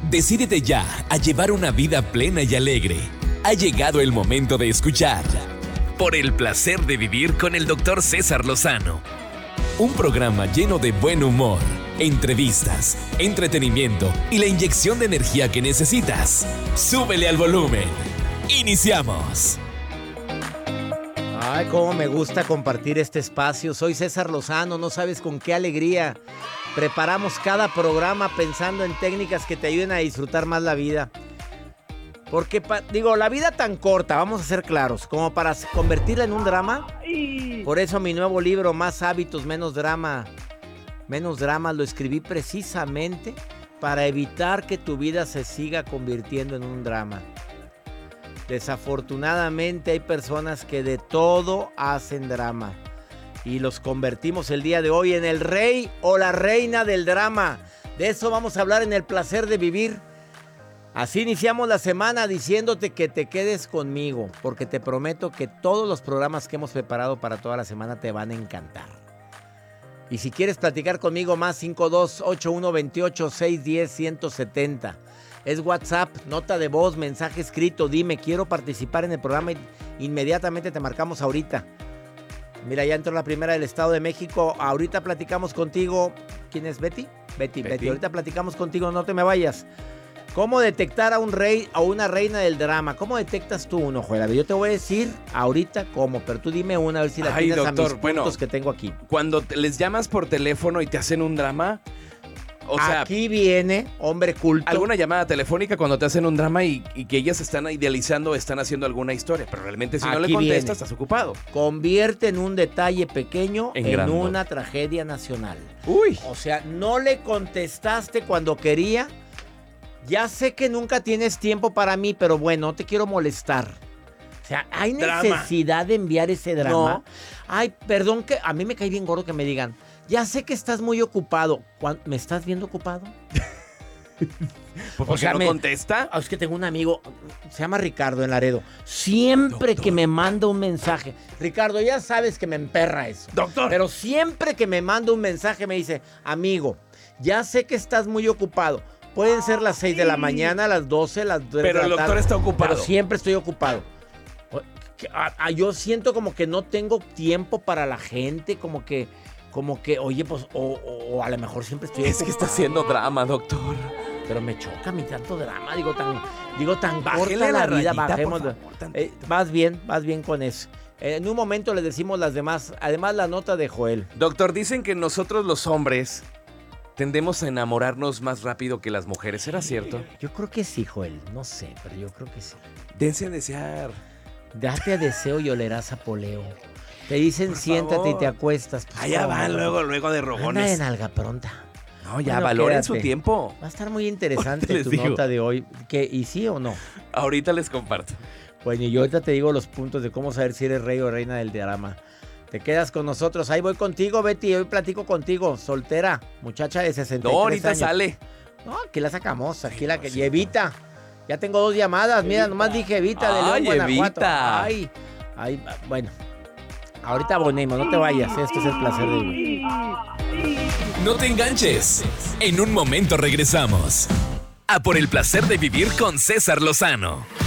Decídete ya a llevar una vida plena y alegre. Ha llegado el momento de escuchar Por el placer de vivir con el Dr. César Lozano. Un programa lleno de buen humor, entrevistas, entretenimiento y la inyección de energía que necesitas. Súbele al volumen. ¡Iniciamos! Ay, cómo me gusta compartir este espacio. Soy César Lozano, no sabes con qué alegría. Preparamos cada programa pensando en técnicas que te ayuden a disfrutar más la vida. Porque, la vida tan corta, vamos a ser claros, como para convertirla en un drama. Por eso mi nuevo libro, Más hábitos, menos drama. Menos drama, lo escribí precisamente para evitar que tu vida se siga convirtiendo en un drama. Desafortunadamente hay personas que de todo hacen drama. Y los convertimos el día de hoy en el rey o la reina del drama. De eso vamos a hablar en El placer de vivir. Así iniciamos la semana diciéndote que te quedes conmigo, porque te prometo que todos los programas que hemos preparado para toda la semana te van a encantar. Y si quieres platicar conmigo, más 528128610170. Es WhatsApp, nota de voz, mensaje escrito. Dime, quiero participar en el programa y inmediatamente te marcamos ahorita. Mira, ya entró la primera del Estado de México. Ahorita platicamos contigo. ¿Quién es? ¿Betty? Betty. Ahorita platicamos contigo, no te me vayas. ¿Cómo detectar a un rey o una reina del drama? ¿Cómo detectas tú uno, Joel? Yo te voy a decir ahorita cómo, pero tú dime una, a ver si la tienes, doctor, a mis puntos que tengo aquí. Cuando les llamas por teléfono y te hacen un drama, o sea, aquí viene, hombre culto. Alguna llamada telefónica cuando te hacen un drama y que ellas están idealizando, están haciendo alguna historia, pero realmente si no le contestas, estás ocupado. Convierte en un detalle pequeño en una tragedia nacional. Uy. O sea, no le contestaste cuando quería. Ya sé que nunca tienes tiempo para mí, pero bueno, no te quiero molestar. O sea, ¿hay necesidad de enviar ese drama? No. Ay, perdón, que a mí me cae bien gordo que me digan, ya sé que estás muy ocupado. ¿Me estás viendo ocupado? ¿Por qué no contesta? Es que tengo un amigo, se llama Ricardo en Laredo. Siempre que me manda un mensaje, Ricardo, ya sabes que me emperra eso. Doctor. Pero siempre que me manda un mensaje me dice, amigo, ya sé que estás muy ocupado. Pueden ser las 6 de la mañana, las 12, las 3 de la tarde. Pero el doctor está ocupado. Pero siempre estoy ocupado. Yo siento como que no tengo tiempo para la gente, como que, oye, pues, o a lo mejor siempre estoy ocupado. Es que está haciendo drama, doctor. Pero me choca mi tanto drama, digo tan corta la vida, rayita, bajemos. por favor, Vas bien con eso. En un momento les decimos las demás, además la nota de Joel. Doctor, dicen que nosotros los hombres tendemos a enamorarnos más rápido que las mujeres, ¿será cierto? Yo creo que sí, Joel, no sé, pero yo creo que sí. Dense a desear. Date a deseo y olerás a poleo. Te dicen por siéntate favor. Y te acuestas. Allá van luego de rogones. Anda en alga pronta. No, ya valoren su tiempo. Va a estar muy interesante tu nota de hoy. ¿Y sí o no? Ahorita les comparto. Bueno, y yo ahorita te digo los puntos de cómo saber si eres rey o reina del drama. Te quedas con nosotros. Ahí voy contigo, Betty. Hoy platico contigo. Soltera, muchacha de 63 no, ahorita años. Sale. No, aquí la sacamos. Aquí la que... Y Evita. Ya tengo 2 llamadas. Evita. Mira, nomás dije Evita de León, Guanajuato. Ay, bueno. Ahorita abonemos. No te vayas. Esto es El placer de vivir. No te enganches. En un momento regresamos. A Por el placer de vivir con César Lozano.